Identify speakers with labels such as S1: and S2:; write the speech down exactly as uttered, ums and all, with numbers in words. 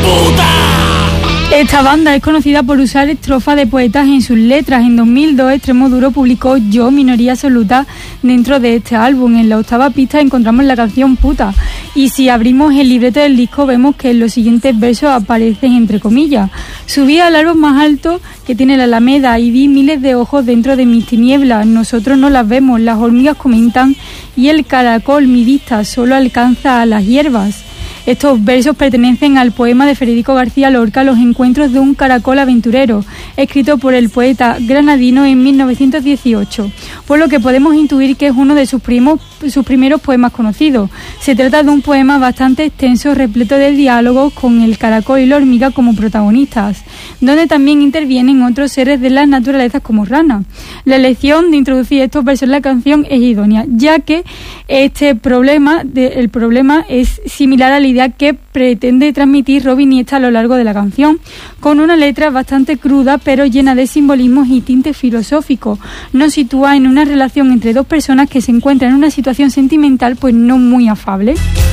S1: puta!
S2: Esta banda es conocida por usar estrofas de poetas en sus letras. En dos mil dos, Extremoduro publicó Yo, Minoría Absoluta, dentro de este álbum. En la octava pista encontramos la canción Puta. Y si abrimos el libreto del disco, vemos que en los siguientes versos aparecen entre comillas: subí al árbol más alto que tiene la Alameda y vi miles de ojos dentro de mis tinieblas. Nosotros no las vemos, las hormigas comentan y el caracol, mi vista, solo alcanza a las hierbas. Estos versos pertenecen al poema de Federico García Lorca, Los encuentros de un caracol aventurero, escrito por el poeta granadino en mil novecientos dieciocho, por lo que podemos intuir que es uno de sus, primos, sus primeros poemas conocidos. Se trata de un poema bastante extenso, repleto de diálogos con el caracol y la hormiga como protagonistas, donde también intervienen otros seres de las naturalezas como ranas. La elección de introducir estos versos en la canción es idónea, ya que este problema, de, el problema es similar a la idea que pretende transmitir Robin Iniesta a lo largo de la canción, con una letra bastante cruda pero llena de simbolismos y tintes filosóficos. Nos sitúa en una relación entre dos personas que se encuentran en una situación sentimental pues no muy afable.